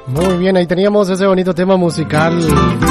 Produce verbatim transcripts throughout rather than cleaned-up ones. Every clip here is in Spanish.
Muy bien, ahí teníamos ese bonito tema musical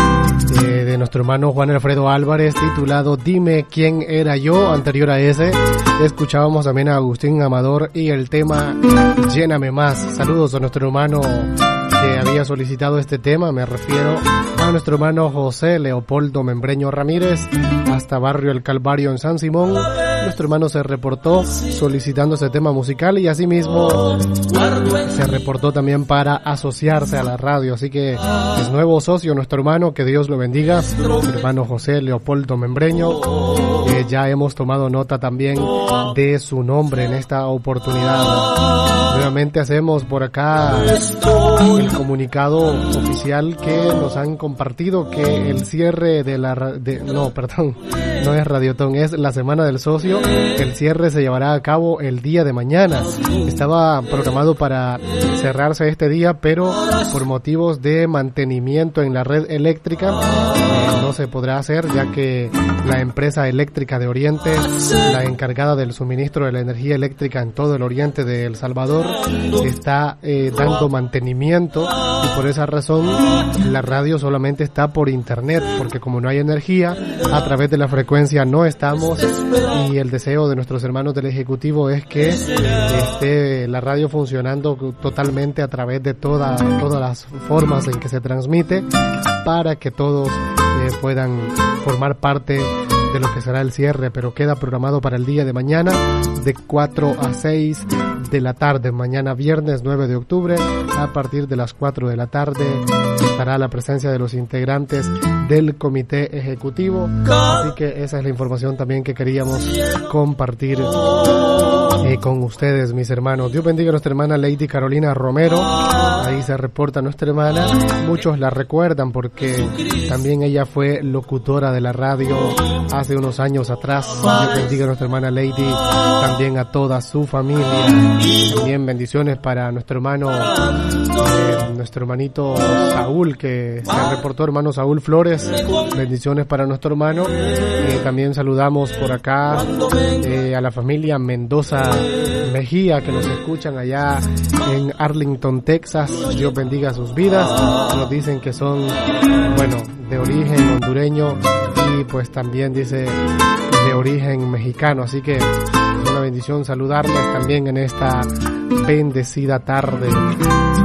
eh, de nuestro hermano Juan Alfredo Álvarez, titulado Dime quién era yo. Anterior a ese escuchábamos también a Agustín Amador y el tema Lléname más. Saludos a nuestro hermano que había solicitado este tema, me refiero a nuestro hermano José Leopoldo Membreño Ramírez, hasta Barrio El Calvario en San Simón. Nuestro hermano se reportó solicitando ese tema musical y asimismo se reportó también para asociarse a la radio, así que es nuevo socio nuestro hermano, que Dios lo bendiga, hermano José Leopoldo Membreño. Eh, ya hemos tomado nota también de su nombre en esta oportunidad. Nuevamente hacemos por acá el comunicado oficial que nos han compartido, que el cierre de la de, no, perdón, no es Radiotón, es la Semana del Socio. El cierre se llevará a cabo el día de mañana. Estaba programado para cerrarse este día, pero por motivos de mantenimiento en la red eléctrica eh, no se podrá hacer, ya que la empresa eléctrica de Oriente, la encargada del suministro de la energía eléctrica en todo el oriente de El Salvador, está eh, dando mantenimiento, y por esa razón la radio solamente está por internet, porque como no hay energía, a través de la frecuencia no estamos, y el deseo de nuestros hermanos del Ejecutivo es que esté la radio funcionando totalmente a través de toda, todas las formas en que se transmite, para que todos eh, puedan formar parte de lo que será el cierre, pero queda programado para el día de mañana de cuatro a seis de la tarde. Mañana viernes nueve de octubre, a partir de las cuatro de la tarde, estará la presencia de los integrantes del comité ejecutivo, así que esa es la información también que queríamos compartir eh, con ustedes, mis hermanos. Dios bendiga a nuestra hermana Lady Carolina Romero, ahí se reporta nuestra hermana, muchos la recuerdan porque también ella fue locutora de la radio hace unos años atrás. Dios bendiga a nuestra hermana Lady, también a toda su familia. También bendiciones para nuestro hermano, eh, nuestro hermanito Saúl, que se reportó, hermano Saúl Flores. Bendiciones para nuestro hermano. Eh, también saludamos por acá eh, a la familia Mendoza Mejía, que nos escuchan allá en Arlington, Texas. Dios bendiga sus vidas. Nos dicen que son, bueno, de origen hondureño y pues también dice de origen mexicano, así que es una bendición saludarles también en esta bendecida tarde.